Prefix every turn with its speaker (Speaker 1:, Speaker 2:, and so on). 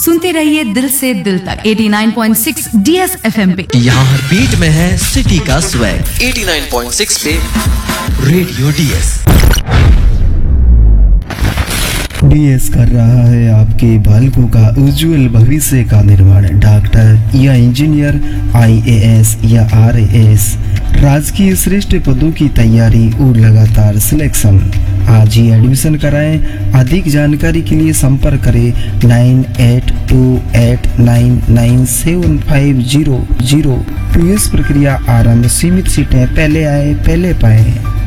Speaker 1: सुनते रहिए दिल से दिल तक 89.6 DS FM पे।
Speaker 2: यहाँ हर बीट में है सिटी का स्वैग 89.6 पे रेडियो DS।
Speaker 3: DS कर रहा है आपके बालकों का उज्जवल भविष्य का निर्माण। डॉक्टर या इंजीनियर, IAS या RAS, राजकीय श्रेष्ठ पदों की तैयारी और लगातार सिलेक्शन। आज ही एडमिशन कराएं। अधिक जानकारी के लिए संपर्क करें 9828997500। प्रवेश प्रक्रिया आरंभ। सीमित सीटें, पहले आए पहले पाए।